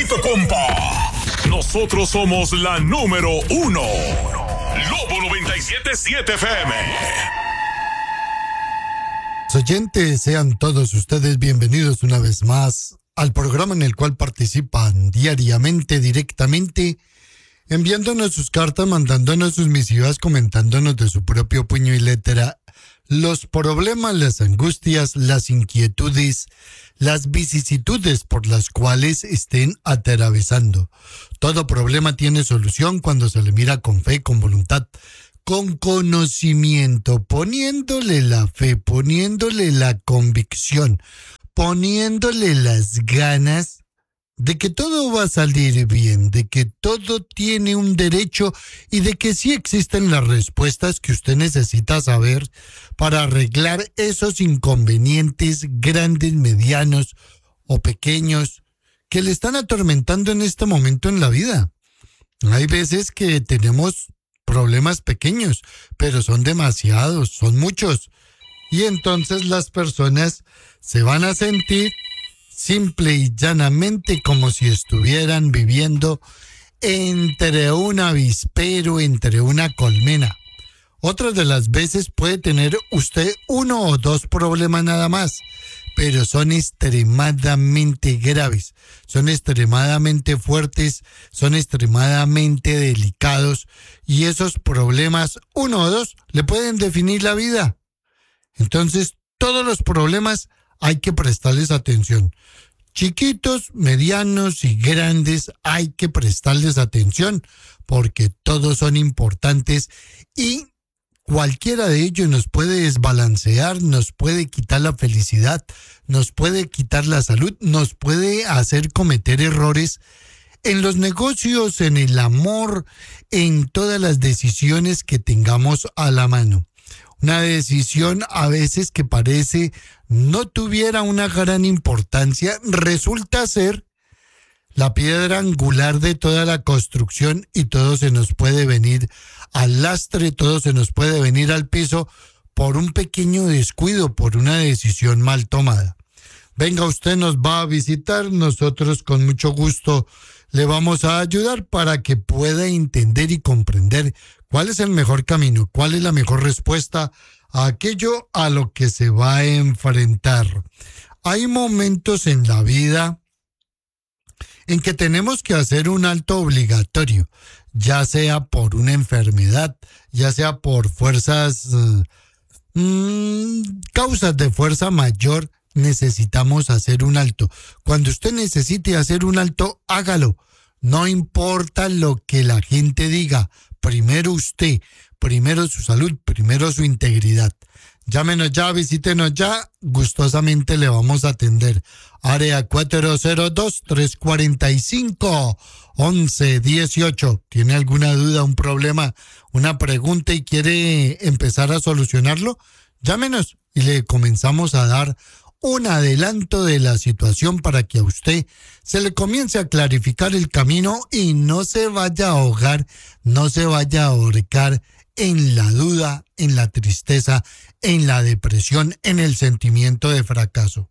Luisito Compa. Nosotros somos la número 1. Lobo 97.7 FM. Oyentes, sean todos ustedes bienvenidos una vez más al programa en el cual participan diariamente, directamente, enviándonos sus cartas, mandándonos sus misivas, comentándonos de su propio puño y letra los problemas, las angustias, las inquietudes, las vicisitudes por las cuales estén atravesando. Todo problema tiene solución cuando se le mira con fe, con voluntad, con conocimiento, poniéndole la fe, poniéndole la convicción, poniéndole las ganas de que todo va a salir bien, de que todo tiene un derecho y de que sí existen las respuestas que usted necesita saber para arreglar esos inconvenientes grandes, medianos o pequeños que le están atormentando en este momento en la vida. Hay veces que tenemos problemas pequeños, pero son demasiados, son muchos. Y entonces las personas se van a sentir simple y llanamente como si estuvieran viviendo entre un avispero, entre una colmena. Otras de las veces puede tener usted uno o dos problemas nada más, pero son extremadamente graves, son extremadamente fuertes, son extremadamente delicados y esos problemas, uno o dos, le pueden definir la vida. Entonces, todos los problemas hay que prestarles atención. Chiquitos, medianos y grandes hay que prestarles atención porque todos son importantes y cualquiera de ellos nos puede desbalancear, nos puede quitar la felicidad, nos puede quitar la salud, nos puede hacer cometer errores en los negocios, en el amor, en todas las decisiones que tengamos a la mano. Una decisión a veces que parece no tuviera una gran importancia, resulta ser la piedra angular de toda la construcción y todo se nos puede venir al lastre, todo se nos puede venir al piso por un pequeño descuido, por una decisión mal tomada. Venga, usted nos va a visitar, nosotros con mucho gusto le vamos a ayudar para que pueda entender y comprender cuál es el mejor camino, cuál es la mejor respuesta a aquello a lo que se va a enfrentar. Hay momentos en la vida en que tenemos que hacer un alto obligatorio, ya sea por una enfermedad, ya sea por causas de fuerza mayor, necesitamos hacer un alto. Cuando usted necesite hacer un alto, hágalo. No importa lo que la gente diga, primero usted, primero su salud, primero su integridad. Llámenos ya, visítenos ya, gustosamente le vamos a atender. Área 402-345-1118. ¿Tiene alguna duda, un problema, una pregunta y quiere empezar a solucionarlo? Llámenos y le comenzamos a dar un adelanto de la situación para que a usted se le comience a clarificar el camino y no se vaya a ahogar, no se vaya a ahorcar en la duda, en la tristeza, en la depresión, en el sentimiento de fracaso.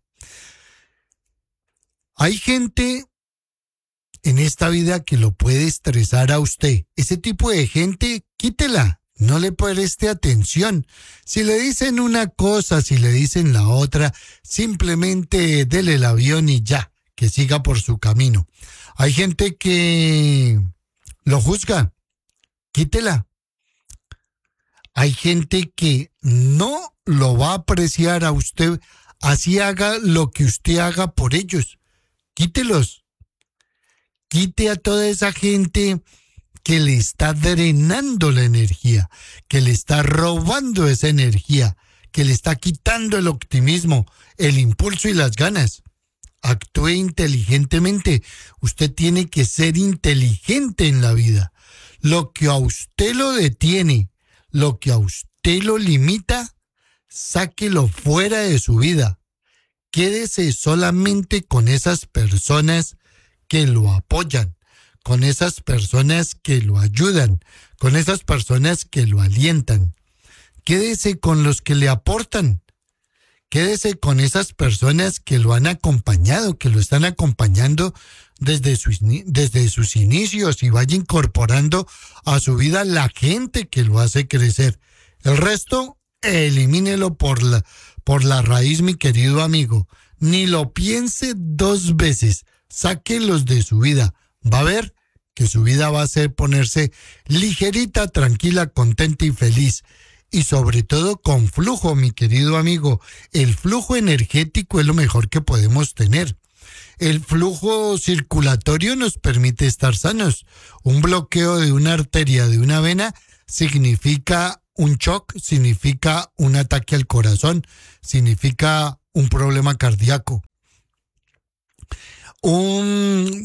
Hay gente en esta vida que lo puede estresar a usted. Ese tipo de gente, quítela. No le preste atención. Si le dicen una cosa, si le dicen la otra, simplemente dele el avión y ya, que siga por su camino. Hay gente que lo juzga, quítela. Hay gente que no lo va a apreciar a usted, así haga lo que usted haga por ellos. Quítelos. Quite a toda esa gente que le está drenando la energía, que le está robando esa energía, que le está quitando el optimismo, el impulso y las ganas. Actúe inteligentemente. Usted tiene que ser inteligente en la vida. Lo que a usted lo detiene, lo que a usted lo limita, sáquelo fuera de su vida. Quédese solamente con esas personas que lo apoyan, con esas personas que lo ayudan, con esas personas que lo alientan. Quédese con los que le aportan. Quédese con esas personas que lo han acompañado, que lo están acompañando desde sus inicios, y vaya incorporando a su vida la gente que lo hace crecer. El resto, elimínelo por la raíz, mi querido amigo. Ni lo piense dos veces. Sáquelos de su vida. Va a ver que su vida va a ser ponerse ligerita, tranquila, contenta y feliz. Y sobre todo con flujo, mi querido amigo. El flujo energético es lo mejor que podemos tener. El flujo circulatorio nos permite estar sanos. Un bloqueo de una arteria, de una vena, significa un shock, significa un ataque al corazón, significa un problema cardíaco. Un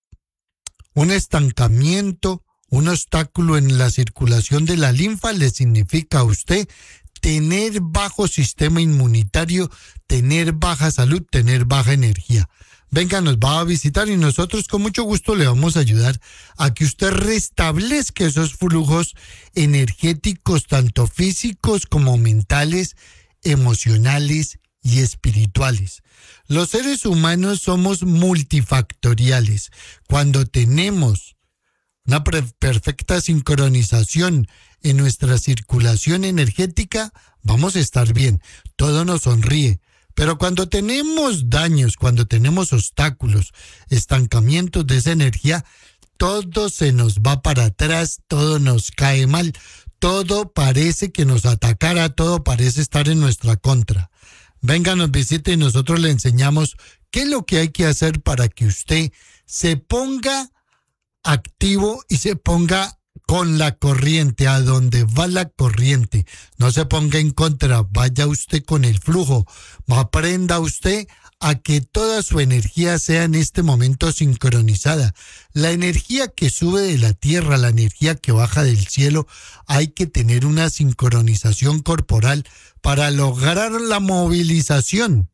estancamiento, un obstáculo en la circulación de la linfa le significa a usted tener bajo sistema inmunitario, tener baja salud, tener baja energía. Venga, nos va a visitar y nosotros con mucho gusto le vamos a ayudar a que usted restablezca esos flujos energéticos, tanto físicos como mentales, emocionales y espirituales. Los seres humanos somos multifactoriales. Cuando tenemos una perfecta sincronización en nuestra circulación energética, vamos a estar bien. Todo nos sonríe. Pero cuando tenemos daños, cuando tenemos obstáculos, estancamientos de esa energía, todo se nos va para atrás, todo nos cae mal, todo parece que nos atacara, todo parece estar en nuestra contra. Venga, nos visite y nosotros le enseñamos qué es lo que hay que hacer para que usted se ponga activo y se ponga con la corriente, a donde va la corriente. No se ponga en contra, vaya usted con el flujo. Aprenda usted a que toda su energía sea en este momento sincronizada. La energía que sube de la tierra, la energía que baja del cielo, hay que tener una sincronización corporal para lograr la movilización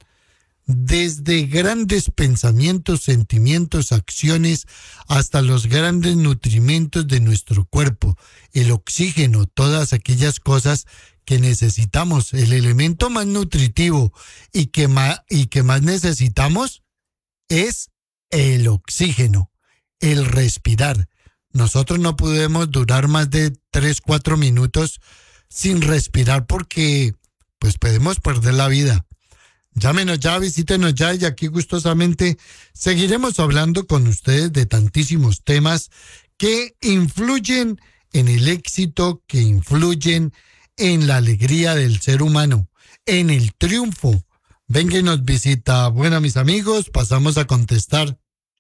desde grandes pensamientos, sentimientos, acciones, hasta los grandes nutrimentos de nuestro cuerpo, el oxígeno, todas aquellas cosas que necesitamos. El elemento más nutritivo y que más necesitamos es el oxígeno, el respirar. Nosotros no podemos durar más de 3-4 minutos sin respirar porque pues podemos perder la vida. Llámenos ya, visítenos ya y aquí gustosamente seguiremos hablando con ustedes de tantísimos temas que influyen en el éxito, que influyen en la alegría del ser humano, en el triunfo. Venga y nos visita. Bueno, mis amigos, pasamos a contestar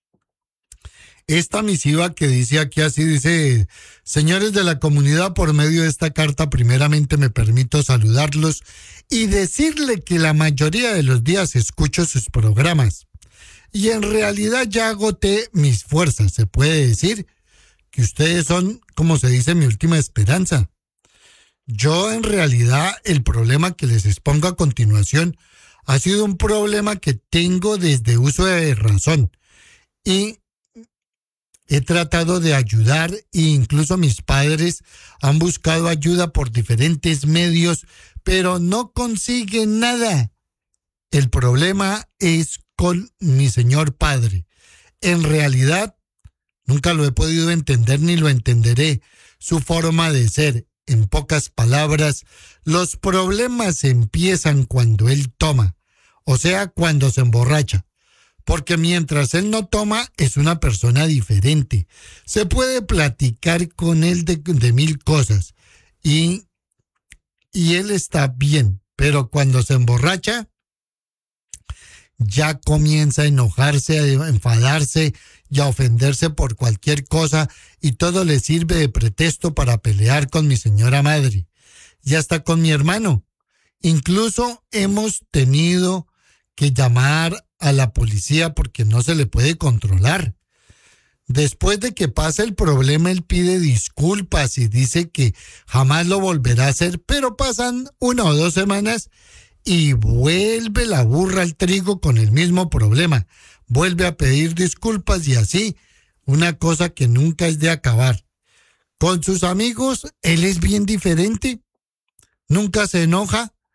esta misiva que dice aquí así, dice: señores de la comunidad, por medio de esta carta, primeramente me permito saludarlos y decirle que la mayoría de los días escucho sus programas. Y en realidad ya agoté mis fuerzas. Se puede decir que ustedes son, como se dice, mi última esperanza. Yo en realidad el problema que les expongo a continuación ha sido un problema que tengo desde uso de razón. Y he tratado de ayudar e incluso mis padres han buscado ayuda por diferentes medios, pero no consiguen nada. El problema es con mi señor padre. En realidad, nunca lo he podido entender ni lo entenderé. Su forma de ser, en pocas palabras, los problemas empiezan cuando él toma, o sea, cuando se emborracha. Porque mientras él no toma, es una persona diferente. Se puede platicar con él de mil cosas. Y él está bien. Pero cuando se emborracha, ya comienza a enojarse, a enfadarse y a ofenderse por cualquier cosa. Y todo le sirve de pretexto para pelear con mi señora madre. Y hasta con mi hermano. Incluso hemos tenido que llamar a la policía porque no se le puede controlar. Después de que pasa el problema, él pide disculpas y dice que jamás lo volverá a hacer, pero pasan 1 o 2 semanas y vuelve la burra al trigo con el mismo problema. Vuelve a pedir disculpas y así, una cosa que nunca es de acabar. Con sus amigos, él es bien diferente, nunca se enoja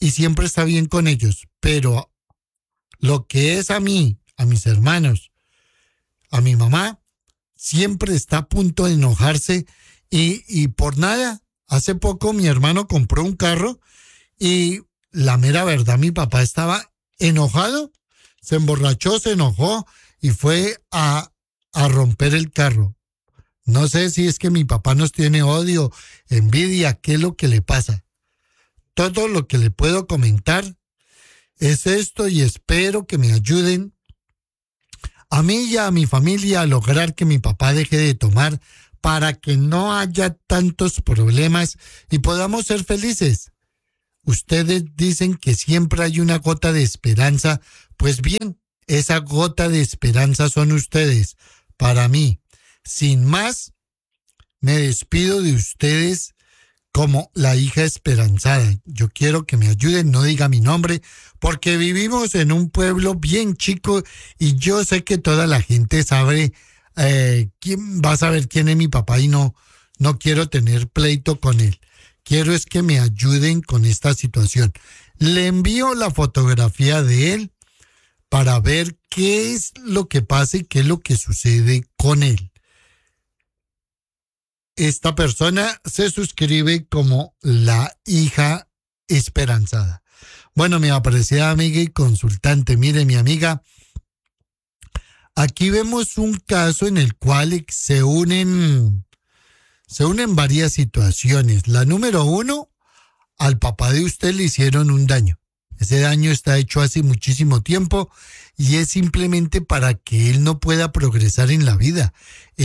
y siempre está bien con ellos, pero lo que es a mí, a mis hermanos, a mi mamá, siempre está a punto de enojarse y por nada. Hace poco mi hermano compró un carro y la mera verdad, mi papá estaba enojado, se emborrachó, se enojó y fue a romper el carro. No sé si es que mi papá nos tiene odio, envidia, qué es lo que le pasa. Todo lo que le puedo comentar es esto y espero que me ayuden a mí y a mi familia a lograr que mi papá deje de tomar para que no haya tantos problemas y podamos ser felices. Ustedes dicen que siempre hay una gota de esperanza. Pues bien, esa gota de esperanza son ustedes. Para mí, sin más, me despido de ustedes como la hija esperanzada. Yo quiero que me ayuden, no diga mi nombre, porque vivimos en un pueblo bien chico y yo sé que toda la gente sabe quién va a saber quién es mi papá y no quiero tener pleito con él. Quiero es que me ayuden con esta situación. Le envío la fotografía de él para ver qué es lo que pasa y qué es lo que sucede con él. Esta persona se suscribe como la hija esperanzada. Bueno, mi apreciada amiga y consultante, mire mi amiga, aquí vemos un caso en el cual se unen varias situaciones. La número 1, al papá de usted le hicieron un daño. Ese daño está hecho hace muchísimo tiempo y es simplemente para que él no pueda progresar en la vida.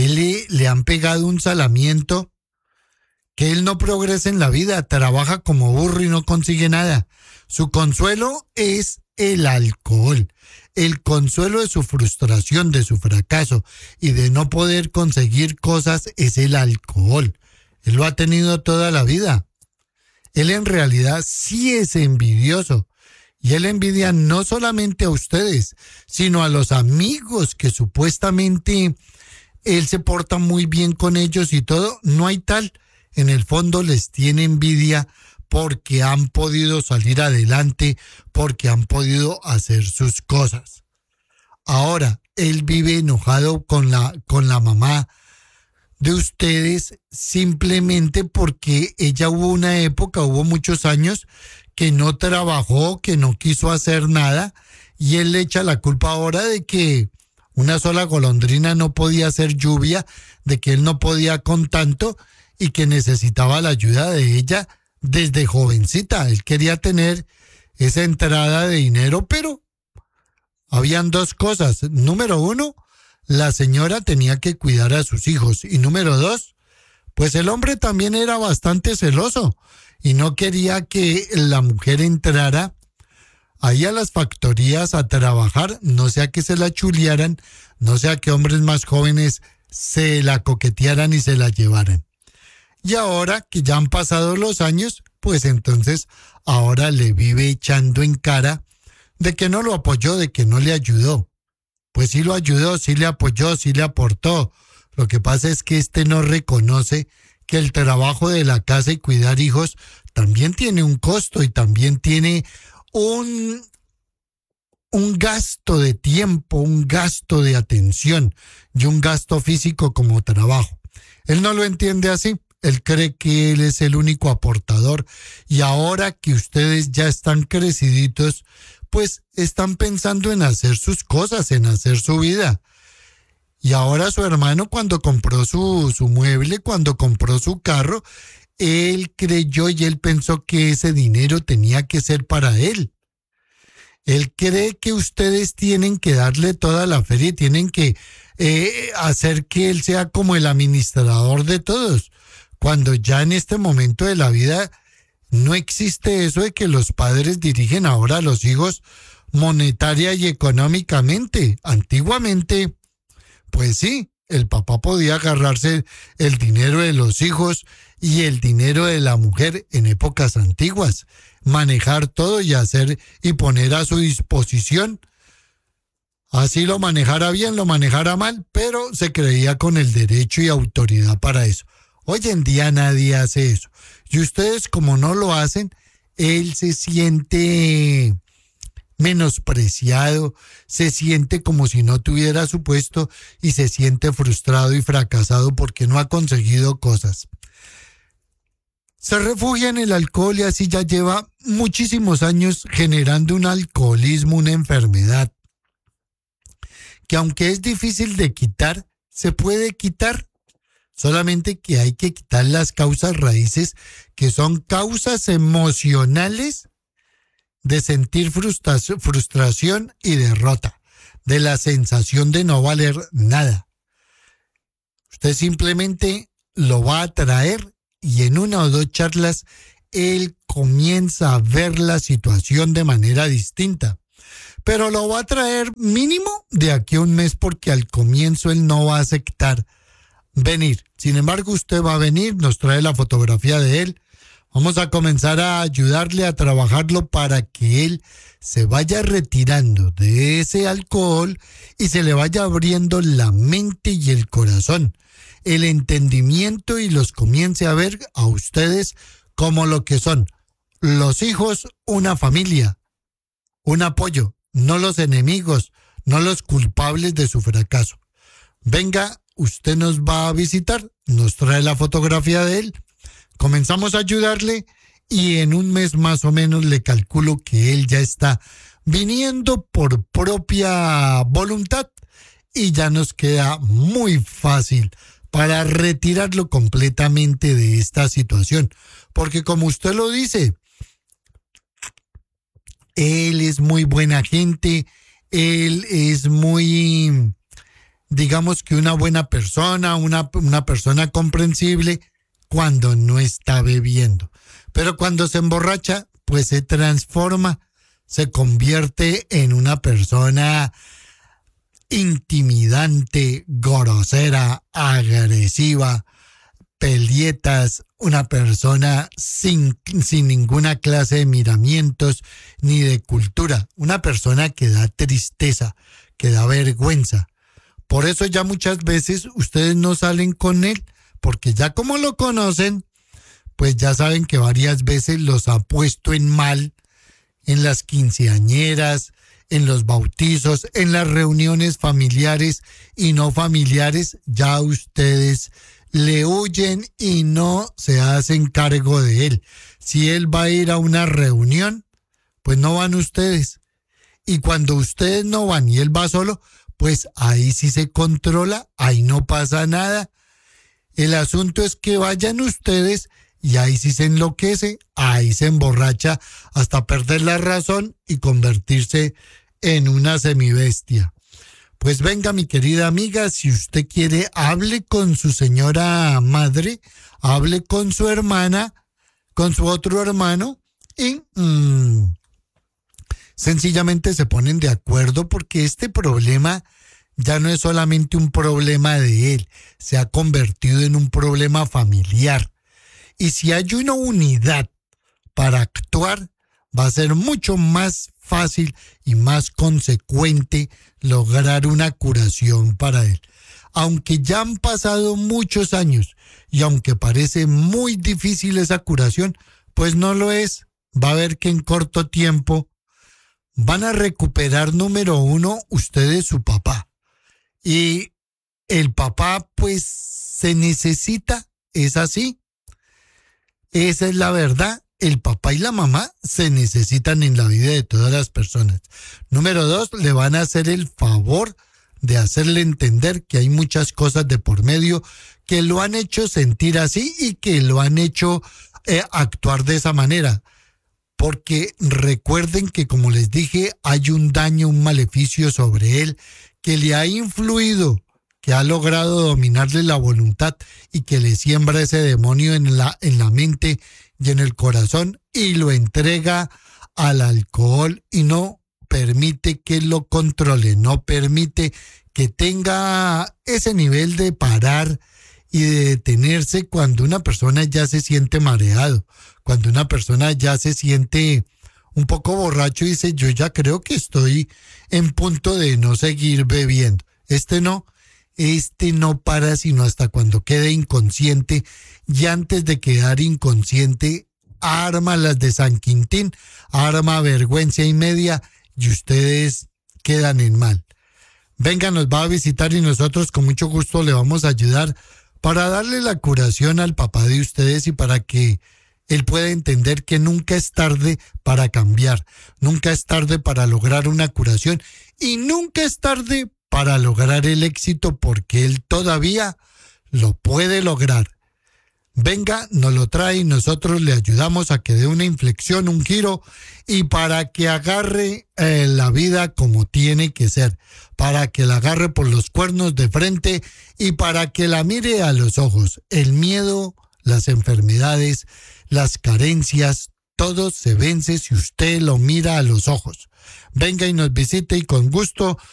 Le han pegado un salamiento, que él no progresa en la vida, trabaja como burro y no consigue nada. Su consuelo es el alcohol. El consuelo de su frustración, de su fracaso y de no poder conseguir cosas es el alcohol. Él lo ha tenido toda la vida. Él en realidad sí es envidioso. Y él envidia no solamente a ustedes, sino a los amigos que supuestamente él se porta muy bien con ellos y todo. No hay tal. En el fondo les tiene envidia porque han podido salir adelante, porque han podido hacer sus cosas. Ahora, él vive enojado con la mamá de ustedes simplemente porque ella hubo muchos años que no trabajó, que no quiso hacer nada, y él le echa la culpa ahora de que una sola golondrina no podía hacer lluvia, de que él no podía con tanto y que necesitaba la ayuda de ella desde jovencita. Él quería tener esa entrada de dinero, pero habían dos cosas. Número 1, la señora tenía que cuidar a sus hijos. Y número 2, pues el hombre también era bastante celoso y no quería que la mujer entrara ahí a las factorías a trabajar, no sea que se la chulearan, no sea que hombres más jóvenes se la coquetearan y se la llevaran. Y ahora que ya han pasado los años, pues entonces ahora le vive echando en cara de que no lo apoyó, de que no le ayudó. Pues sí lo ayudó, sí le apoyó, sí le aportó. Lo que pasa es que no reconoce que el trabajo de la casa y cuidar hijos también tiene un costo y también tiene un gasto de tiempo, un gasto de atención y un gasto físico como trabajo. Él no lo entiende así. Él cree que él es el único aportador y ahora que ustedes ya están creciditos, pues están pensando en hacer sus cosas, en hacer su vida. Y ahora su hermano cuando compró su mueble, cuando compró su carro, él creyó y él pensó que ese dinero tenía que ser para él. Él cree que ustedes tienen que darle toda la feria y tienen que hacer que él sea como el administrador de todos, cuando ya en este momento de la vida no existe eso de que los padres dirigen ahora a los hijos monetaria y económicamente. Antiguamente, pues sí, el papá podía agarrarse el dinero de los hijos y el dinero de la mujer en épocas antiguas, manejar todo y hacer y poner a su disposición. Así lo manejara bien, lo manejara mal, pero se creía con el derecho y autoridad para eso. Hoy en día nadie hace eso. Y ustedes, como no lo hacen, él se siente menospreciado, se siente como si no tuviera su puesto y se siente frustrado y fracasado porque no ha conseguido cosas. Se refugia en el alcohol y así ya lleva muchísimos años generando un alcoholismo, una enfermedad, que aunque es difícil de quitar, se puede quitar. Solamente que hay que quitar las causas raíces, que son causas emocionales de sentir frustración y derrota, de la sensación de no valer nada. Usted simplemente lo va a traer y en una o dos charlas él comienza a ver la situación de manera distinta. Pero lo va a traer mínimo de aquí a un mes porque al comienzo él no va a aceptar venir. Sin embargo, usted va a venir, nos trae la fotografía de él. Vamos a comenzar a ayudarle a trabajarlo para que él se vaya retirando de ese alcohol y se le vaya abriendo la mente y el corazón, el entendimiento y los comience a ver a ustedes como lo que son. Los hijos, una familia, un apoyo, no los enemigos, no los culpables de su fracaso. Venga, usted nos va a visitar, nos trae la fotografía de él, comenzamos a ayudarle y en un mes más o menos le calculo que él ya está viniendo por propia voluntad y ya nos queda muy fácil para retirarlo completamente de esta situación. Porque como usted lo dice, él es muy buena gente, él es muy, digamos que una buena persona, una persona comprensible cuando no está bebiendo. Pero cuando se emborracha, pues se transforma, se convierte en una persona intimidante, grosera, agresiva, pelietas, una persona sin ninguna clase de miramientos ni de cultura, una persona que da tristeza, que da vergüenza. Por eso ya muchas veces ustedes no salen con él, porque ya como lo conocen, pues ya saben que varias veces los ha puesto en mal en las quinceañeras, en los bautizos, en las reuniones familiares y no familiares, ya ustedes le huyen y no se hacen cargo de él. Si él va a ir a una reunión, pues no van ustedes. Y cuando ustedes no van y él va solo, pues ahí sí se controla, ahí no pasa nada. El asunto es que vayan ustedes y ahí sí se enloquece, ahí se emborracha hasta perder la razón y convertirse en una semibestia. Pues venga, mi querida amiga, si usted quiere, hable con su señora madre, hable con su hermana, con su otro hermano y sencillamente se ponen de acuerdo porque este problema ya no es solamente un problema de él, se ha convertido en un problema familiar. Y si hay una unidad para actuar, va a ser mucho más fácil y más consecuente lograr una curación para él. Aunque ya han pasado muchos años y aunque parece muy difícil esa curación, pues no lo es. Va a ver que en corto tiempo van a recuperar, número uno, ustedes su papá. Y el papá pues se necesita, es así. Esa es la verdad. El papá y la mamá se necesitan en la vida de todas las personas. Número dos, le van a hacer el favor de hacerle entender que hay muchas cosas de por medio que lo han hecho sentir así y que lo han hecho actuar de esa manera. Porque recuerden que, como les dije, hay un daño, un maleficio sobre él que le ha influido, que ha logrado dominarle la voluntad y que le siembra ese demonio en la mente y en el corazón y lo entrega al alcohol y no permite que lo controle, no permite que tenga ese nivel de parar y de detenerse cuando una persona ya se siente mareado, cuando una persona ya se siente un poco borracho y dice, yo ya creo que estoy en punto de no seguir bebiendo. Este no para sino hasta cuando quede inconsciente y antes de quedar inconsciente arma las de San Quintín, arma vergüenza y media y ustedes quedan en mal. Venga, nos va a visitar y nosotros con mucho gusto le vamos a ayudar para darle la curación al papá de ustedes y para que él pueda entender que nunca es tarde para cambiar, nunca es tarde para lograr una curación y nunca es tarde para lograr el éxito porque él todavía lo puede lograr. Venga, nos lo trae y nosotros le ayudamos a que dé una inflexión, un giro y para que agarre la vida como tiene que ser, para que la agarre por los cuernos de frente y para que la mire a los ojos. El miedo, las enfermedades, las carencias, todo se vence si usted lo mira a los ojos. Venga y nos visite y con gusto